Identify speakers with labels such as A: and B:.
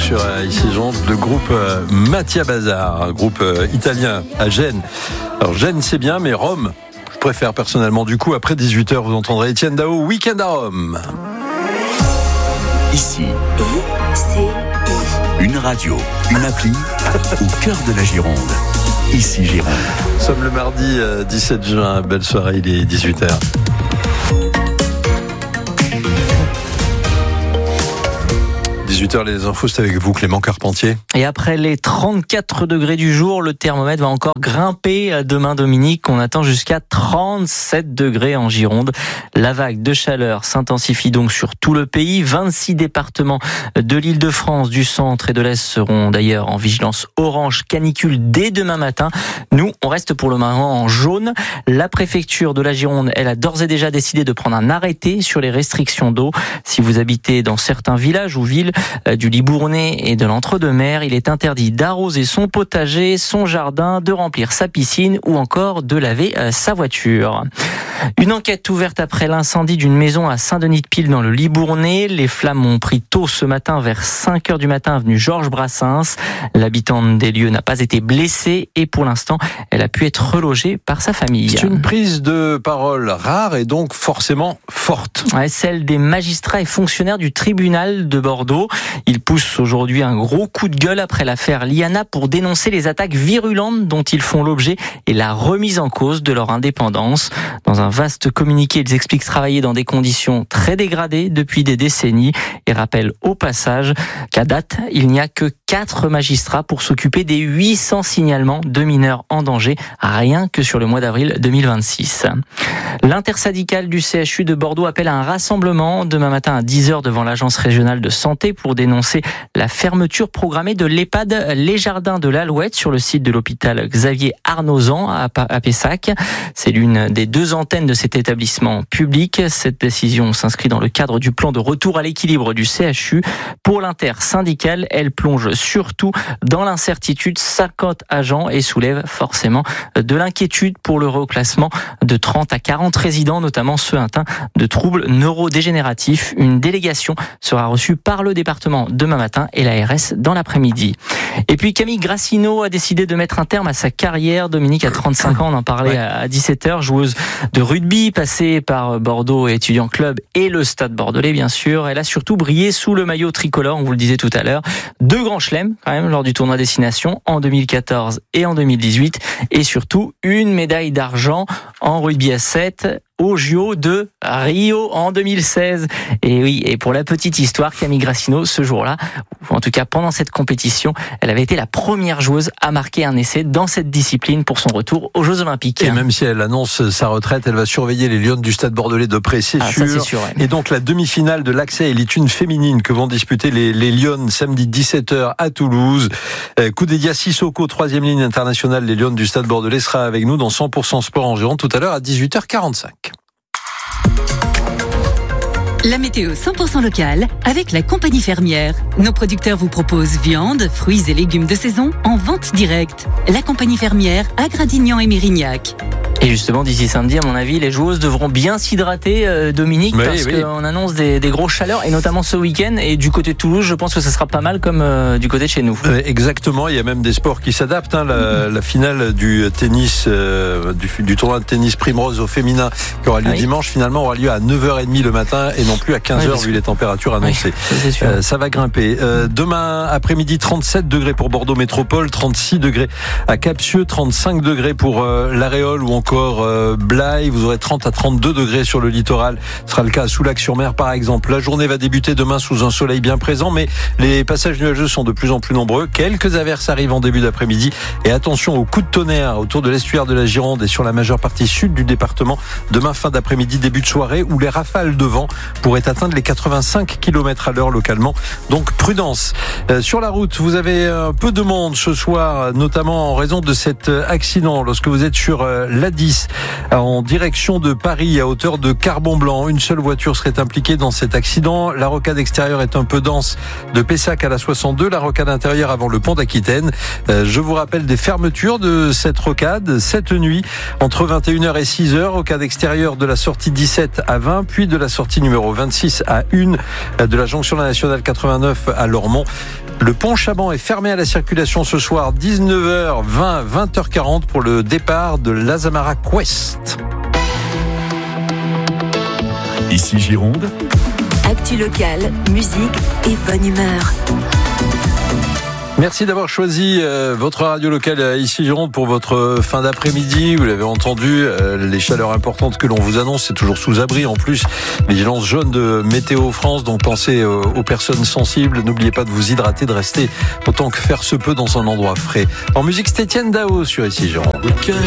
A: sur ici Gironde, le groupe Mattia Bazar, un groupe italien à Gênes. Alors Gênes c'est bien, mais Rome, je préfère personnellement. Du coup, après 18h, vous entendrez Étienne Dao, Week-end à Rome.
B: Ici, une radio, une appli au cœur de la Gironde. Ici Gironde.
A: Nous sommes le mardi 17 juin, belle soirée, il est 18h. Les infos, c'est avec vous, Clément Carpentier.
C: Et après les 34 degrés du jour, le thermomètre va encore grimper demain, Dominique. On attend jusqu'à 37 degrés en Gironde. La vague de chaleur s'intensifie donc sur tout le pays. 26 départements de l'Île-de-France, du centre et de l'Est seront d'ailleurs en vigilance orange canicule dès demain matin. Nous, on reste pour le moment en jaune. La préfecture de la Gironde, elle a d'ores et déjà décidé de prendre un arrêté sur les restrictions d'eau. Si vous habitez dans certains villages ou villes du Libournais et de l'Entre-deux-Mers, il est interdit d'arroser son potager, son jardin, de remplir sa piscine ou encore de laver sa voiture. Une enquête ouverte après l'incendie d'une maison à Saint-Denis-de-Pile dans le Libournais. Les flammes ont pris tôt ce matin vers 5h du matin avenue Georges Brassens. L'habitante des lieux n'a pas été blessée et pour l'instant, elle a pu être relogée par sa famille.
A: C'est une prise de parole rare et donc forcément forte.
C: Ouais, celle des magistrats et fonctionnaires du tribunal de Bordeaux. Ils poussent aujourd'hui un gros coup de gueule après l'affaire Liana pour dénoncer les attaques virulentes dont ils font l'objet et la remise en cause de leur indépendance. Dans un vaste communiqué, ils expliquent travailler dans des conditions très dégradées depuis des décennies et rappellent au passage qu'à date, il n'y a que 4 magistrats pour s'occuper des 800 signalements de mineurs en danger, rien que sur le mois d'avril 2026. L'intersyndicale du CHU de Bordeaux appelle à un rassemblement demain matin à 10h devant l'agence régionale de santé pour dénoncer la fermeture programmée de l'EHPAD Les Jardins de l'Alouette sur le site de l'hôpital Xavier Arnozan à Pessac. C'est l'une des 2 antennes de cet établissement public. Cette décision s'inscrit dans le cadre du plan de retour à l'équilibre du CHU. Pour l'intersyndicale, elle plonge surtout dans l'incertitude. 50 agents et soulève forcément de l'inquiétude pour le reclassement de 30 à 40 résidents, notamment ceux atteints de troubles neurodégénératifs. Une délégation sera reçue par le département demain matin et l'ARS dans l'après-midi. Et puis Camille Grassino a décidé de mettre un terme à sa carrière. Dominique a 35 ans, on en parlait à 17h, joueuse de rugby, passée par Bordeaux Étudiants Club et le Stade Bordelais bien sûr. Elle a surtout brillé sous le maillot tricolore, on vous le disait tout à l'heure. 2 grands chelems quand même lors du tournoi Destination en 2014 et en 2018 et surtout une médaille d'argent en rugby à 7 au JO de Rio en 2016. Et oui, et pour la petite histoire, Camille Grassino, ce jour-là, ou en tout cas pendant cette compétition, elle avait été la première joueuse à marquer un essai dans cette discipline pour son retour aux Jeux Olympiques.
A: Et même si elle annonce sa retraite, elle va surveiller les Lionnes du Stade Bordelais de près, c'est sûr.
C: Ça, c'est sûr, ouais.
A: Et donc la demi-finale de l'accès élite une féminine que vont disputer les Lionnes samedi 17h à Toulouse. Koudédia Sissoko, 3e ligne internationale, les Lionnes du Stade Bordelais, sera avec nous dans 100% Sport en Gironde tout à l'heure à 18h45.
D: La météo 100% locale avec la compagnie fermière. Nos producteurs vous proposent viande, fruits et légumes de saison en vente directe. La compagnie fermière à Gradignan et Mérignac.
C: Et justement, d'ici samedi, à mon avis, les joueuses devront bien s'hydrater, Dominique, parce qu'on annonce des grosses chaleurs, et notamment ce week-end. Et du côté de Toulouse, je pense que ça sera pas mal comme du côté de chez nous.
A: Exactement, il y a même des sports qui s'adaptent. La finale du tennis, du tournoi de tennis Primrose au féminin, qui aura lieu dimanche, finalement aura lieu à 9h30 le matin et non plus à 15h vu les températures annoncées. Ça va grimper. Demain après-midi, 37 degrés pour Bordeaux Métropole, 36 degrés à Capsieux, 35 degrés pour l'Aréole ou encore Blaye. Vous aurez 30 à 32 degrés sur le littoral. Ce sera le cas à Soulac-sur-Mer par exemple. La journée va débuter demain sous un soleil bien présent, mais les passages nuageux sont de plus en plus nombreux. Quelques averses arrivent en début d'après-midi et attention aux coups de tonnerre autour de l'estuaire de la Gironde et sur la majeure partie sud du département. Demain fin d'après-midi, début de soirée où les rafales de vent pourraient atteindre les 85 km à l'heure localement. Donc prudence. Sur la route, vous avez un peu de monde ce soir, notamment en raison de cet accident lorsque vous êtes sur l'A10 en direction de Paris à hauteur de Carbon-Blanc. Une seule voiture serait impliquée dans cet accident. La rocade extérieure est un peu dense de Pessac à la 62, la rocade intérieure avant le pont d'Aquitaine. Je vous rappelle des fermetures de cette rocade cette nuit entre 21h et 6h. Rocade extérieure de la sortie 17 à 20, puis de la sortie numéro 26 à 1 de la jonction de la nationale 89 à Lormont. Le pont Chaban est fermé à la circulation ce soir, 19h20, 20h40 pour le départ de l'Azamara Quest.
B: Ici Gironde.
E: Actu locale, musique et bonne humeur.
A: Merci d'avoir choisi votre radio locale ici Gironde pour votre fin d'après-midi. Vous l'avez entendu, les chaleurs importantes que l'on vous annonce, c'est toujours sous abri. En plus, vigilance jaune de Météo France, donc pensez aux personnes sensibles. N'oubliez pas de vous hydrater, de rester autant que faire se peut dans un endroit frais. En musique, c'est Étienne Dao sur ici Gironde.